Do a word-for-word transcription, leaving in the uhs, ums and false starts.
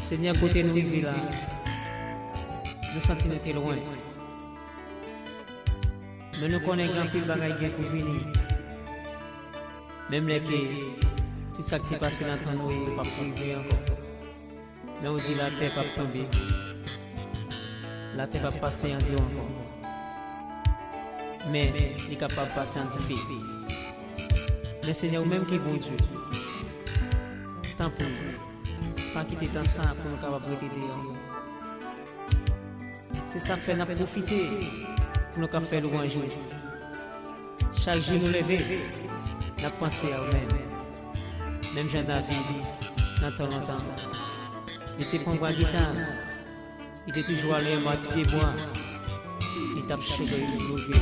Seigneur, côté nous vivons là, nous sentons que nous sommes loin. Mais nous connaissons grand pile bagaille pour venir. Même les qui, tout ça qui est passé dans le temps, nous ne pas priver encore. Mais on dit la terre va tomber. La terre va passer en Dieu encore. Mais il est capable de passer en Dieu. Mais Seigneur, même qui est bon Dieu, tant pour nous, pas quitter tant ça pour nous capables de t'aider. C'est ça que fait nous profiter pour nous faire le bon jour. Chaque jour nous lever, nous penser à nous-mêmes. Même Jean-David, dans ton longtemps, il était pour une guitare, il était toujours allé à moitié bois, il tape chez lui.